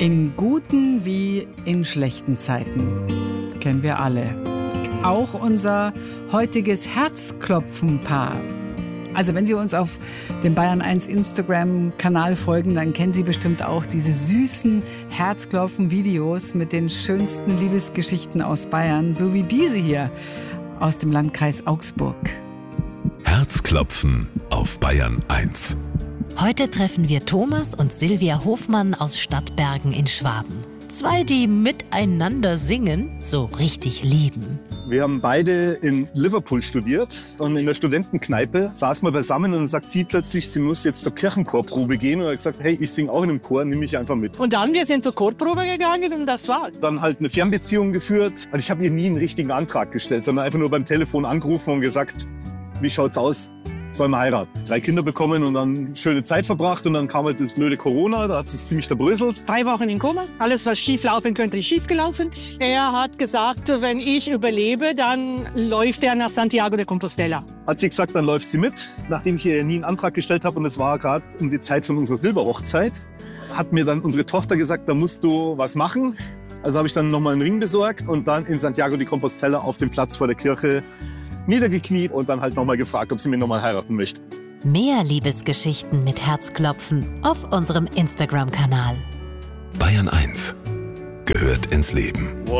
In guten wie in schlechten Zeiten. Kennen wir alle. Auch unser heutiges Herzklopfen-Paar. Also wenn Sie uns auf dem Bayern 1 Instagram-Kanal folgen, dann kennen Sie bestimmt auch diese süßen Herzklopfen-Videos mit den schönsten Liebesgeschichten aus Bayern, so wie diese hier aus dem Landkreis Augsburg. Herzklopfen auf Bayern 1. Heute treffen wir Thomas und Silvia Hofmann aus Stadtbergen in Schwaben. Zwei, die miteinander singen, so richtig lieben. Wir haben beide in Liverpool studiert und in der Studentenkneipe saßen wir beisammen und dann sagt sie plötzlich, sie muss jetzt zur Kirchenchorprobe gehen und hat gesagt, hey, ich singe auch in einem Chor, nimm mich einfach mit. Und dann, wir sind zur Chorprobe gegangen und das war's. Dann halt eine Fernbeziehung geführt und ich habe ihr nie einen richtigen Antrag gestellt, sondern einfach nur beim Telefon angerufen und gesagt, wie schaut's aus? Sollen wir heiraten? 3 Kinder bekommen und dann schöne Zeit verbracht und dann kam halt das blöde Corona, da hat es ziemlich zerbröselt. 3 Wochen in Koma, alles was schief laufen könnte, ist schief gelaufen. Er hat gesagt, wenn ich überlebe, dann läuft er nach Santiago de Compostela. Hat sie gesagt, dann läuft sie mit, nachdem ich ihr nie einen Antrag gestellt habe und es war gerade um die Zeit von unserer Silberhochzeit, hat mir dann unsere Tochter gesagt, da musst du was machen. Also habe ich dann nochmal einen Ring besorgt und dann in Santiago de Compostela auf dem Platz vor der Kirche niedergekniet und dann halt nochmal gefragt, ob sie mich nochmal heiraten möchte. Mehr Liebesgeschichten mit Herzklopfen auf unserem Instagram-Kanal. Bayern 1 gehört ins Leben. Wow.